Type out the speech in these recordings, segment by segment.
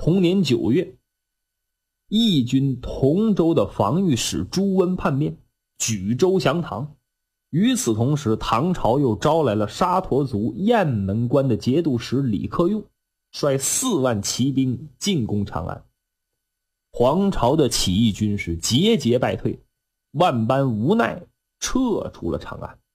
同年9月，义军同州的防御使朱温叛变，举州降唐。与此同时，唐朝又招来了沙陀族雁门关的节度使李克用，率4万骑兵进攻长安。黄巢的起义军是节节败退，万般无奈撤出了长安。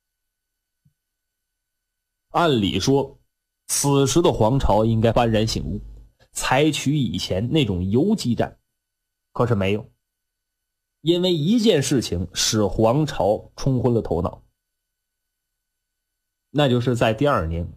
按理说，此时的黄巢应该幡然醒悟，采取以前那种游击战，可是没有，因为一件事情使黄巢冲昏了头脑，那就是在第2年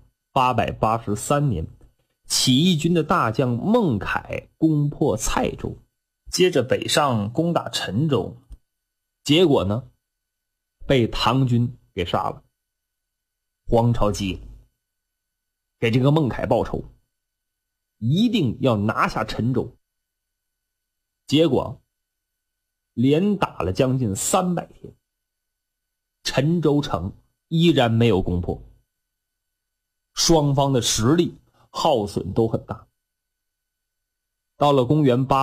883年，起义军的大将孟凯攻破蔡州，接着北上攻打陈州，结果呢，被唐军给杀了。黄巢急了，给这个孟凯报仇，一定要拿下陈州。结果连打了将近300天，陈州城依然没有攻破，双方的实力耗损都很大。到了公元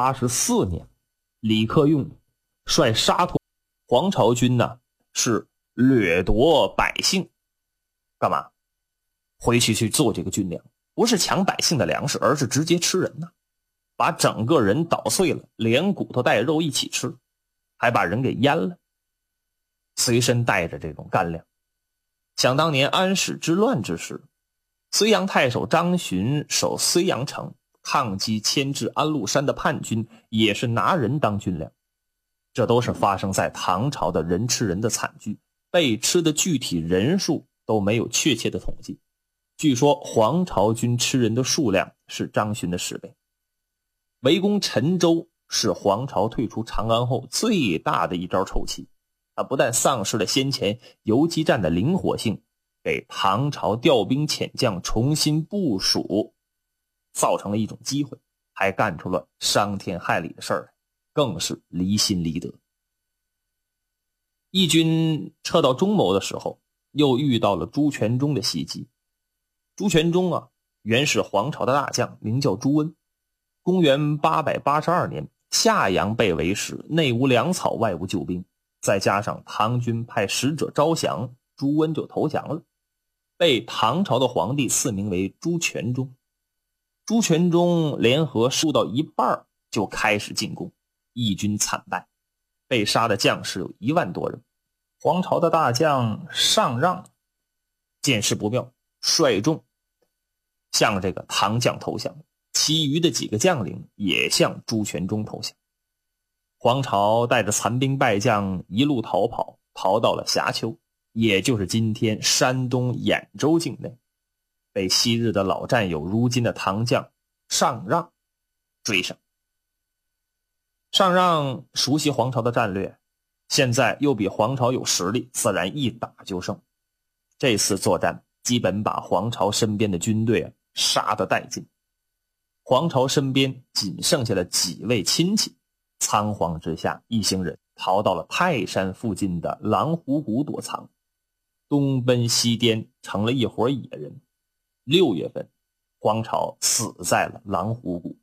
884年，李克用率沙陀黄巢军呢，是掠夺百姓，干嘛？回去做这个军粮，不是抢百姓的粮食，而是直接吃人呢，把整个人捣碎了，连骨头带肉一起吃，还把人给阉了，随身带着这种干粮。想当年安史之乱之时，睢阳太守张巡守睢阳城，抗击牵制安禄山的叛军，也是拿人当军粮。这都是发生在唐朝的人吃人的惨剧，被吃的具体人数都没有确切的统计。据说黄巢军吃人的数量是张巡的10倍。围攻陈州是黄巢退出长安后最大的一招臭棋，他不但丧失了先前游击战的灵活性，给唐朝调兵遣将重新部署造成了一种机会，还干出了伤天害理的事儿，更是离心离德。义军撤到中牟的时候，又遇到了朱全忠的袭击。朱全忠啊，原是黄巢的大将，名叫朱温。公元882年，夏阳被围时，内无粮草，外无救兵，再加上唐军派使者招降，朱温就投降了，被唐朝的皇帝赐名为朱全忠。朱全忠联合数到一半就开始进攻，义军惨败，被杀的将士有1万多人。黄巢的大将上让见势不妙，率众向这个唐将投降，其余的几个将领也向朱全忠投降。黄巢带着残兵败将一路逃跑，逃到了峡丘，也就是今天山东兖州境内，被昔日的老战友如今的唐将上让追上。上让熟悉黄巢的战略，现在又比黄巢有实力，自然一打就胜。这次作战基本把黄巢身边的军队杀得殆尽，黄巢身边仅剩下了几位亲戚。仓皇之下，一行人逃到了泰山附近的狼虎谷躲藏，东奔西颠，成了一伙野人。6月份，黄巢死在了狼虎谷。